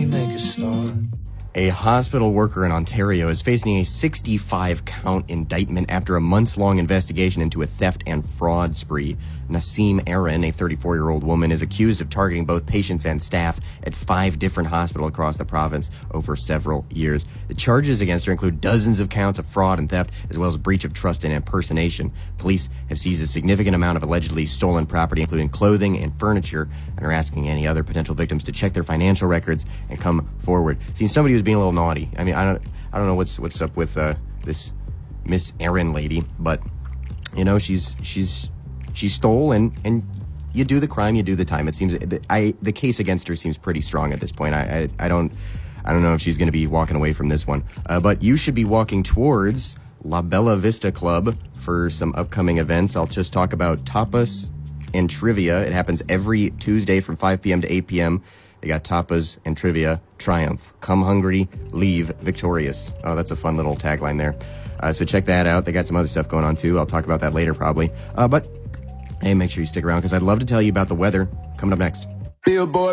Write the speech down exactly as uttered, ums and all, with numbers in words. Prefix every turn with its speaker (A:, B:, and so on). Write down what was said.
A: we make a start?
B: A hospital worker in Ontario is facing a sixty-five count indictment after a months-long investigation into a theft and fraud spree. Nassim Aaron, a thirty-four-year-old woman, is accused of targeting both patients and staff at five different hospitals across the province over several years. The charges against her include dozens of counts of fraud and theft, as well as breach of trust and impersonation. Police have seized a significant amount of allegedly stolen property, including clothing and furniture, and are asking any other potential victims to check their financial records and come forward. Seems somebody was being a little naughty. I mean, I don't, I don't know what's what's up with uh, this Miss Aaron lady, but you know, she's she's she stole, and and you do the crime, you do the time. It seems I the case against her seems pretty strong at this point. I I, I don't I don't know if she's going to be walking away from this one, uh, but you should be walking towards La Bella Vista Club for some upcoming events. I'll just talk about tapas and trivia. It happens every Tuesday from five p.m. to eight p.m. They got tapas and trivia. Triumph. Come hungry, leave victorious. Oh, that's a fun little tagline there. Uh, so check that out. They got some other stuff going on, too. I'll talk about that later, probably. Uh, but, hey, make sure you stick around, because I'd love to tell you about the weather coming up next.
A: Billboard.